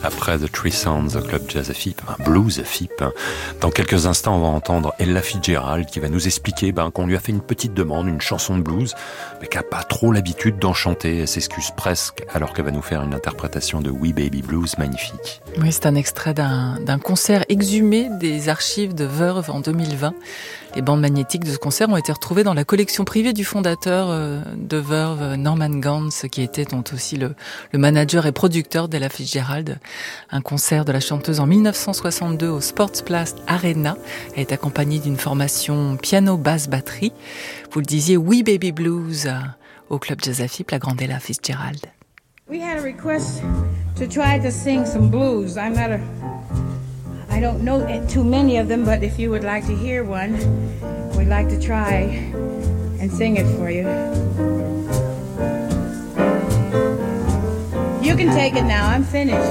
Après The Three Sounds au Club Jazz FIP, un blues FIP. Dans quelques instants, on va entendre Ella Fitzgerald qui va nous expliquer qu'on lui a fait une petite demande, une chanson de blues, mais qu'elle n'a pas trop l'habitude d'en chanter. Elle s'excuse presque, alors qu'elle va nous faire une interprétation de Wee Baby Blues magnifique. Oui, c'est un extrait d'un concert exhumé des archives de Verve en 2020. Les bandes magnétiques de ce concert ont été retrouvées dans la collection privée du fondateur de Verve, Norman Gans, qui était donc aussi le manager et producteur d'Ella Fitzgerald. Un concert de la chanteuse en 1962 au Sportsplatz Arena est accompagné d'une formation piano, basse, batterie. Vous le disiez, Wee Baby Blues au Club Jazz FIP, la grande Ella Fitzgerald. We had a request to try to sing some blues. I don't know too many of them, but if you would like to hear one, we'd like to try and sing it for you. You can take it now, I'm finished.